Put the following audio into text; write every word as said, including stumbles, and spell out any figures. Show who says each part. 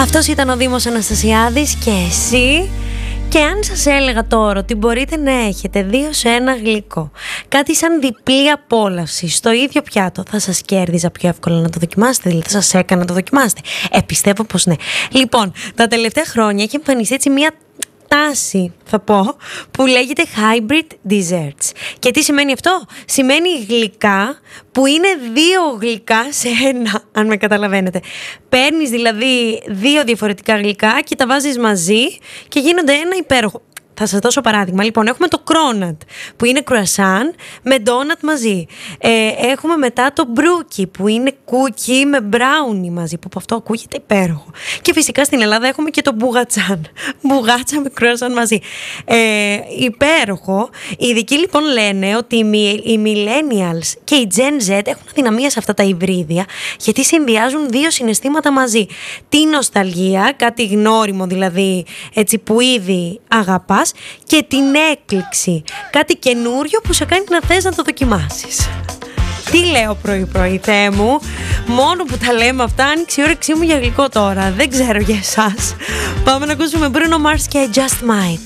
Speaker 1: Αυτός ήταν ο Δήμος Αναστασιάδης και εσύ. Και αν σας έλεγα τώρα ότι μπορείτε να έχετε δύο σε ένα γλυκό, κάτι σαν διπλή απόλαυση στο ίδιο πιάτο, θα σας κέρδιζα πιο εύκολα να το δοκιμάσετε? Δηλαδή θα σας έκανα να το δοκιμάσετε? Ε, πιστεύω πως ναι. Λοιπόν, τα τελευταία χρόνια έχει εμφανιστεί έτσι μία τάση, θα πω, που λέγεται hybrid desserts. Και τι σημαίνει αυτό? Σημαίνει γλυκά που είναι δύο γλυκά σε ένα, αν με καταλαβαίνετε. Παίρνεις δηλαδή δύο διαφορετικά γλυκά και τα βάζεις μαζί και γίνονται ένα υπέροχο. Θα σας δώσω παράδειγμα. Λοιπόν, έχουμε το κρόνατ που είναι κρουασάν με ντόνατ μαζί. Ε, έχουμε μετά το μπρούκι που είναι κούκι με μπράουνι μαζί, που από αυτό ακούγεται υπέροχο. Και φυσικά στην Ελλάδα έχουμε και το μπουγατσάν. Μπουγάτσα με κρουασάν μαζί. Ε, υπέροχο. Οι ειδικοί λοιπόν λένε ότι οι millennials και οι Gen Z έχουν αδυναμία σε αυτά τα υβρίδια, γιατί συνδυάζουν δύο συναισθήματα μαζί. Τη νοσταλγία, κάτι γνώριμο δηλαδή, έτσι που ήδη αγαπά, και την έκπληξη, κάτι καινούριο που σε κάνει να θες να το δοκιμάσεις. Τι λέω πρωί-πρωί, Θεέ μου? Μόνο που τα λέμε αυτά, άνοιξε η όρεξή μου για γλυκό τώρα. Δεν ξέρω για εσάς. Πάμε να ακούσουμε Bruno Mars και Just Might.